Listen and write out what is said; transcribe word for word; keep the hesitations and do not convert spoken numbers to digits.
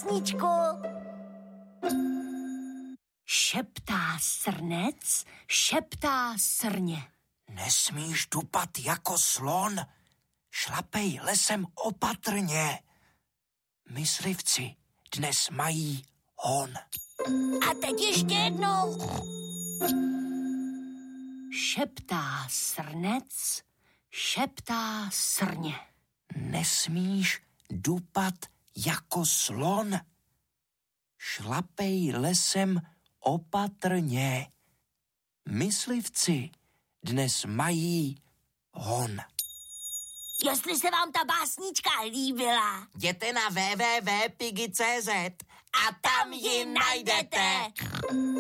básničku. Šeptá srnec, šeptá srně. Nesmíš dupat jako slon, šlapej lesem opatrně. Myslivci dnes mají hon. A teď ještě jednou. Šeptá srnec, šeptá srně. Nesmíš dupat jako slon, šlapej lesem opatrně. Myslivci dnes mají hon. Jestli se vám ta básnička líbila, jděte na w w w tečka piggy tečka c z a tam ji najdete.